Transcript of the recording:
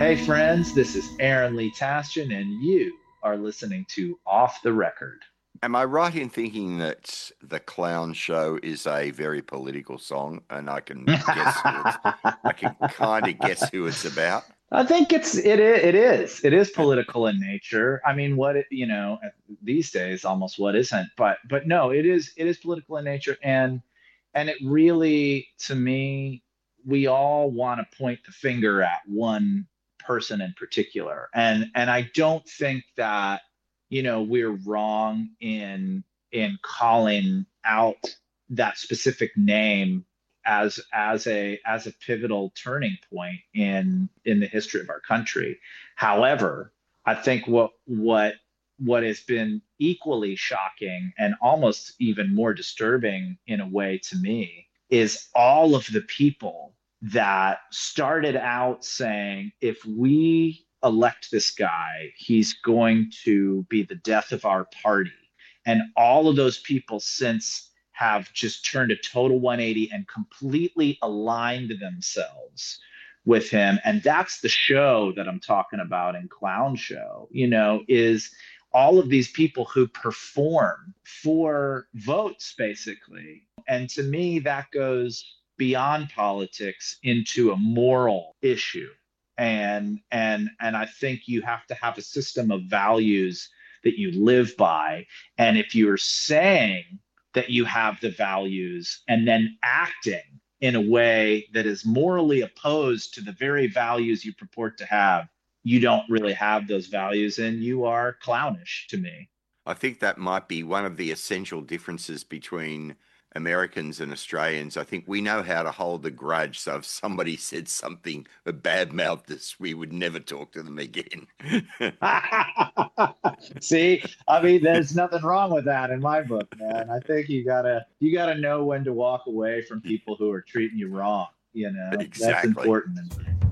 Hey, friends, this is Aaron Lee Tasjan, and you are listening to Off the Record. Am I right in thinking that the Clown Show is a very political song, and I can kind of guess who it's about? I think it is political in nature. I mean, these days almost what isn't, but no, it is political in nature, and it really, to me, we all want to point the finger at one person in particular, and I don't think that we're wrong in calling out that specific name as a pivotal turning point in the history of our country. However, I think what has been equally shocking and almost even more disturbing in a way to me is all of the people that started out saying, if we elect this guy, he's going to be the death of our party. And all of those people since have just turned a total 180 and completely aligned themselves with him. And that's the show that I'm talking about in Clown Show, is all of these people who perform for votes, basically. And to me, that goes beyond politics into a moral issue. And I think you have to have a system of values that you live by. And if you're saying that you have the values and then acting in a way that is morally opposed to the very values you purport to have, you don't really have those values and you are clownish to me. I think that might be one of the essential differences between Americans and Australians. I think we know how to hold a grudge. So if somebody said something bad mouthed us, we would never talk to them again. See, I mean, there's nothing wrong with that in my book, man. I think you gotta know when to walk away from people who are treating you wrong. That's Exactly. important.